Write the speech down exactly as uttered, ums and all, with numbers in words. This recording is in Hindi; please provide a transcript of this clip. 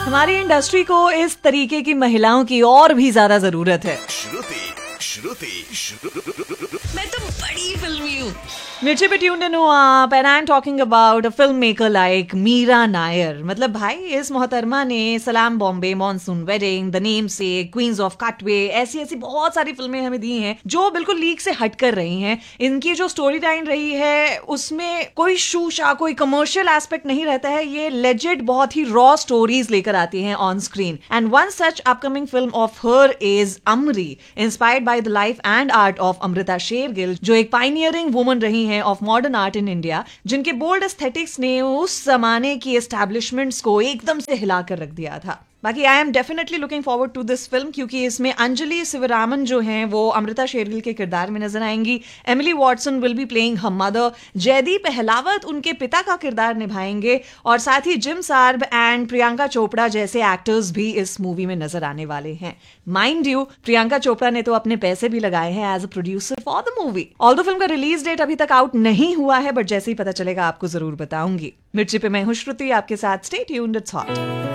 हमारी इंडस्ट्री को इस तरीके की महिलाओं की और भी ज्यादा जरूरत है। श्रुति श्रुति श्रुति मैं तो बड़ी फिल्मी हूँ। मिर्ची पे ट्यून्ड इन हो आप and I am talking about a film maker like Meera Nair. मतलब भाई इस मोहतरमा ने सलाम Bombay, monsoon wedding, the name से, क्वींस ऑफ कटवे, ऐसी ऐसी बहुत सारी फिल्में हमें दी हैं जो बिल्कुल लीक से हट कर रही हैं। इनकी जो स्टोरी लाइन रही है उसमें कोई शूशा, कोई कमर्शियल एस्पेक्ट नहीं रहता है। ये लेजिट बहुत ही रॉ स्टोरीज लेकर आती हैं on screen. And one such upcoming film of her is Amari, inspired by the life and art of Amrita Shergill, जो एक पायनियरिंग वुमन रही हैं of modern art in India, जिनके बोल्ड एस्थेटिक्स ने उस जमाने की एस्टैब्लिशमेंट्स को एकदम से हिलाकर रख दिया था। बाकी I am definitely looking forward to this film, क्योंकि इसमें अंजलि शिवरामन जो हैं वो अमृता शेरगिल के किरदार में नजर आएंगी। Emily Watson will be playing her mother. Jaideep Ahlawat उनके पिता का किरदार निभाएंगे और साथ ही जिम सार्ब एंड प्रियंका चोपड़ा जैसे एक्टर्स भी इस मूवी में नजर आने वाले हैं। माइंड यू, प्रियंका चोपड़ा ने तो अपने पैसे भी लगाए हैं as a producer for the movie. Although film का रिलीज डेट अभी तक आउट नहीं हुआ है, बट जैसे ही पता चलेगा आपको जरूर बताऊंगी। मिर्ची पे मैं हूं श्रुति, आपके साथ। Stay tuned, it's hot.